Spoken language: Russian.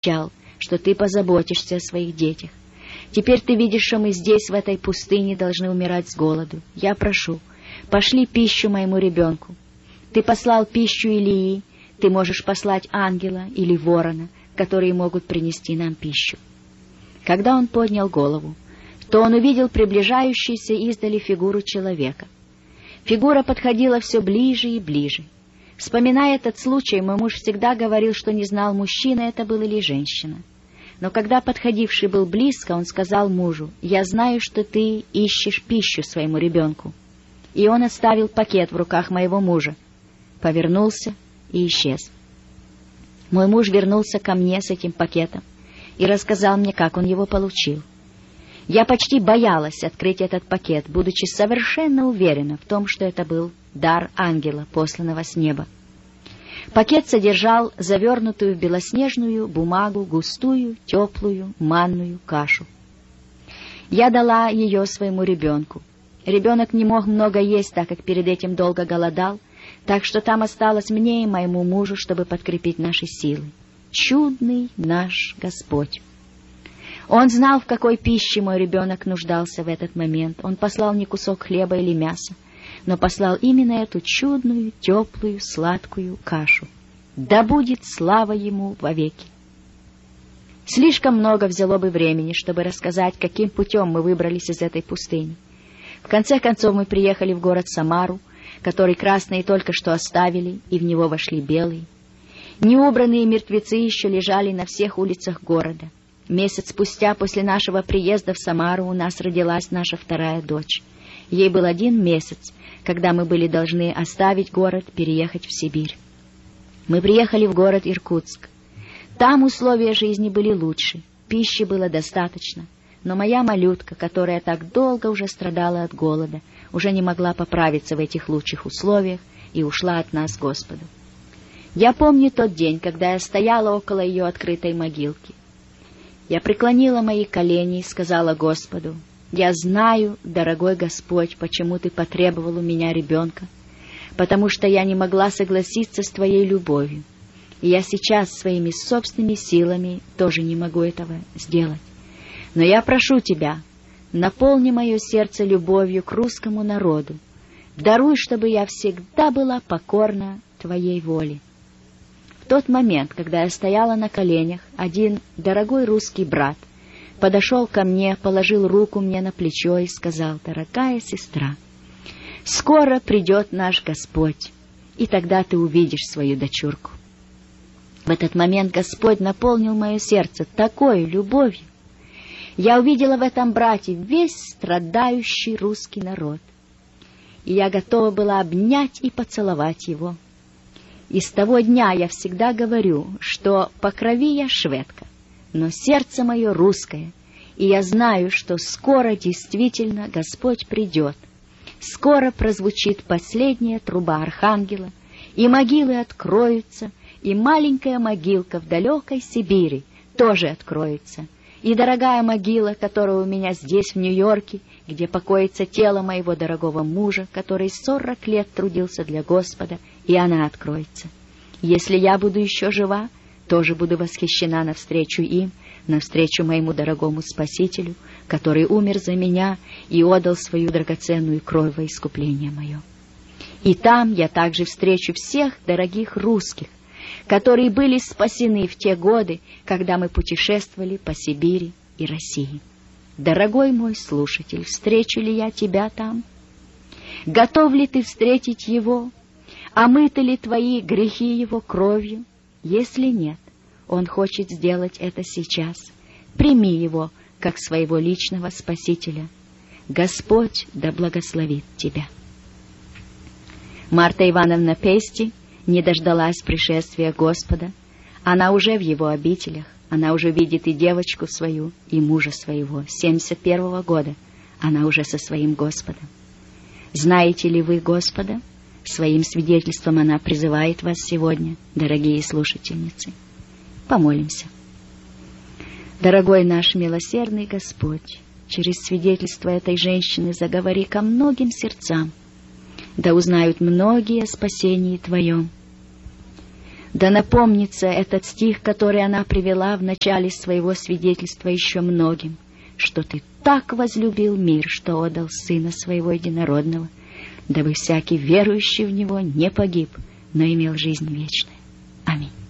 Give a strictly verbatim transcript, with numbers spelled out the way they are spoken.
обещал, что ты позаботишься о своих детях. Теперь ты видишь, что мы здесь, в этой пустыне, должны умирать с голоду. Я прошу, пошли пищу моему ребенку. Ты послал пищу Илии, ты можешь послать ангела или ворона, которые могут принести нам пищу». Когда он поднял голову, то он увидел приближающуюся издали фигуру человека. Фигура подходила все ближе и ближе. Вспоминая этот случай, мой муж всегда говорил, что не знал, мужчина это был или женщина. Но когда подходивший был близко, он сказал мужу: «Я знаю, что ты ищешь пищу своему ребенку». И он оставил пакет в руках моего мужа, повернулся и исчез. Мой муж вернулся ко мне с этим пакетом и рассказал мне, как он его получил. Я почти боялась открыть этот пакет, будучи совершенно уверена в том, что это был дар ангела, посланного с неба. Пакет содержал завернутую в белоснежную бумагу густую, теплую, манную кашу. Я дала ее своему ребенку. Ребенок не мог много есть, так как перед этим долго голодал, так что там осталось мне и моему мужу, чтобы подкрепить наши силы. Чудный наш Господь! Он знал, в какой пище мой ребенок нуждался в этот момент. Он послал не кусок хлеба или мяса, но послал именно эту чудную, теплую, сладкую кашу. Да будет слава ему вовеки! Слишком много взяло бы времени, чтобы рассказать, каким путем мы выбрались из этой пустыни. В конце концов мы приехали в город Самару, который красные только что оставили, и в него вошли белые. Неубранные мертвецы еще лежали на всех улицах города. Месяц спустя после нашего приезда в Самару у нас родилась наша вторая дочь. Ей был один месяц, когда мы были должны оставить город, переехать в Сибирь. Мы приехали в город Иркутск. Там условия жизни были лучше, пищи было достаточно, но моя малютка, которая так долго уже страдала от голода, уже не могла поправиться в этих лучших условиях и ушла от нас к Господу. Я помню тот день, когда я стояла около ее открытой могилки. Я преклонила мои колени и сказала Господу: «Я знаю, дорогой Господь, почему Ты потребовал у меня ребенка, потому что я не могла согласиться с Твоей любовью, и я сейчас своими собственными силами тоже не могу этого сделать. Но я прошу Тебя, наполни мое сердце любовью к русскому народу, даруй, чтобы я всегда была покорна Твоей воле». В тот момент, когда я стояла на коленях, один дорогой русский брат подошел ко мне, положил руку мне на плечо и сказал: «Дорогая сестра, скоро придет наш Господь, и тогда ты увидишь свою дочурку». В этот момент Господь наполнил мое сердце такой любовью. Я увидела в этом брате весь страдающий русский народ, и я готова была обнять и поцеловать его. И с того дня я всегда говорю, что по крови я шведка, но сердце мое русское, и я знаю, что скоро действительно Господь придет. Скоро прозвучит последняя труба архангела, и могилы откроются, и маленькая могилка в далекой Сибири тоже откроется, и дорогая могила, которая у меня здесь, в Нью-Йорке, где покоится тело моего дорогого мужа, который сорок лет трудился для Господа, и она откроется. Если я буду еще жива, тоже буду восхищена навстречу им, навстречу моему дорогому Спасителю, который умер за меня и отдал свою драгоценную кровь во искупление мое. И там я также встречу всех дорогих русских, которые были спасены в те годы, когда мы путешествовали по Сибири и России. Дорогой мой слушатель, встречу ли я тебя там? Готов ли ты встретить его? Омыты ли твои грехи его кровью? Если нет, он хочет сделать это сейчас. Прими его как своего личного Спасителя. Господь да благословит тебя. Марта Ивановна Пести не дождалась пришествия Господа. Она уже в его обителях. Она уже видит и девочку свою, и мужа своего. семьдесят первого года она уже со своим Господом. Знаете ли вы Господа? Своим свидетельством она призывает вас сегодня, дорогие слушательницы. Помолимся. Дорогой наш милосердный Господь, через свидетельство этой женщины заговори ко многим сердцам, да узнают многие о спасении Твоем. Да напомнится этот стих, который она привела в начале своего свидетельства еще многим, что ты так возлюбил мир, что отдал Сына Своего Единородного, дабы всякий верующий в Него не погиб, но имел жизнь вечную. Аминь.